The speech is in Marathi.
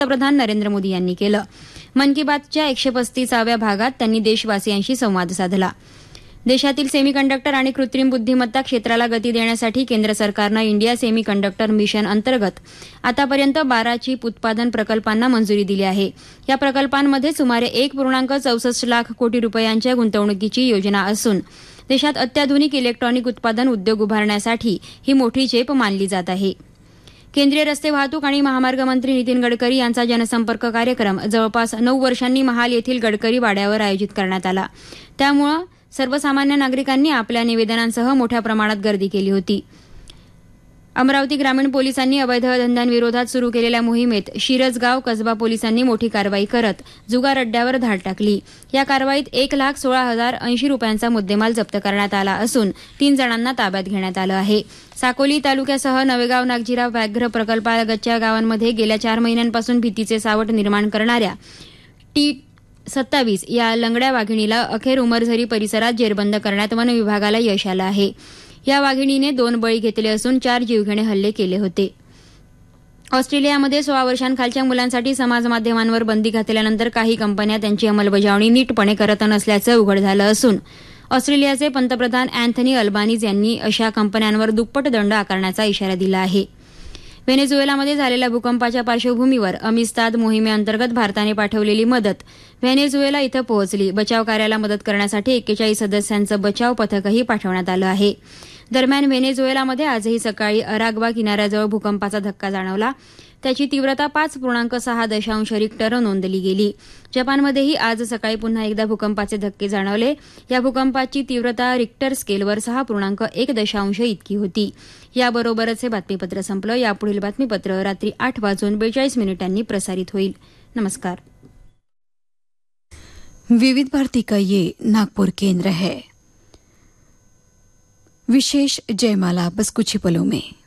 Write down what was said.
पंतप्रधान नरेंद्र मोदी यांनी केलं. मन की बातच्या 135व्या भागात त्यांनी देशवासियांशी संवाद साधला. देशातील सेमीकंडक्टर आणि कृत्रिम बुद्धिमत्ता क्षेत्राला गती देण्यासाठी केंद्र सरकारनं इंडिया सेमीकंडक्टर मिशन अंतर्गत आतापर्यंत 12 चिप उत्पादन प्रकल्पांना मंजुरी दिली आहे. या प्रकल्पांमध्ये सुमारे 1.64 लाख कोटी रुपयांच्या गुंतवणुकीची योजना असून देशात अत्याधुनिक इलेक्ट्रॉनिक उत्पादन उद्योग उभारण्यासाठी ही मोठी झेप मानली जात आहे. केंद्रीय रस्ते वाहतूक आणि महामार्ग मंत्री नितीन गडकरी यांचा जनसंपर्क कार्यक्रम जवळपास 9 वर्षांनी महाल येथील गडकरी वाड्यावर आयोजित करण्यात आला. त्यामुळे सर्वसामान्य नागरिकांनी आपल्या निवेदनांसह मोठ्या प्रमाणात गर्दी केली होती. अमरावती ग्रामीण पोलिसांनी अवैध धंद्यांविरोधात सुरू केलेल्या मोहिमेत शिरसगाव कसबा पोलिसांनी मोठी कारवाई करत जुगार अड्ड्यावर धाड टाकली. या कारवाईत 1,16,080 रुपयांचा मुद्देमाल जप्त करण्यात आला असून 3 जणांना ताब्यात घेण्यात आलं आहे. साकोली तालुक्यासह नवेगाव नागझिरा व्याघ्र प्रकल्पालगतच्या गावांमध्ये गेल्या 4 महिन्यांपासून भीतीचे सावट निर्माण करणाऱ्या T27 या लंगड्या वाघिणीला अखेर उमरझरी परिसरात जेरबंद करण्यात वन विभागाला यश आलं आहे. या वाघिणीने 2 बळी घेतले असून 4 जीवघेणे हल्ले केले होते. ऑस्ट्रेलियामध्ये 16 वर्षांखालच्या मुलांसाठी समाजमाध्यमांवर बंदी घातल्यानंतर काही कंपन्या त्यांची अंमलबजावणी नीटपणे करत नसल्याचं उघड झालं असून ऑस्ट्रेलियाचे पंतप्रधान अँथनी अल्बानीज यांनी अशा कंपन्यांवर दुप्पट दंड आकारण्याचा इशारा दिला आहे. व्हेनेझुएलामध्ये झालेल्या भूकंपाच्या पार्श्वभूमीवर अमिस्ताद मोहिमेअंतर्गत भारताने पाठवलेली मदत व्हेनेझुएला इथं पोहोचली. बचाव कार्याला मदत करण्यासाठी 41 सदस्यांचं बचाव पथकही पाठवण्यात आलं आहे. दरम्यान व्हेनेझुएलामध्ये आजही सकाळी अराग्वा किनाऱ्याजवळ भूकंपाचा धक्का जाणवला. त्याची तीव्रता 5.6 रिक्टर नोंदली गेली. जपानमध्येही आज सकाळी पुन्हा एकदा भूकंपाचे धक्के जाणवले. या भूकंपाची तीव्रता रिक्टर स्केलवर 6.1 इतकी होती. याबरोबरच हे बातमीपत्र संपलं. यापुढील बातमीपत्र रात्री 8:42 प्रसारित होईल. नमस्कार. विविध भारती का ये नागपुर केंद्र है. विशेष जयमाला बस कुछ ही पलों में.